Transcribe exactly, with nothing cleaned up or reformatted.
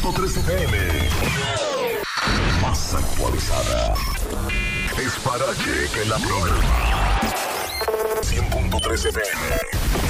punto tres F M. Más actualizada. Es para que, que la programa. cien punto tres F M.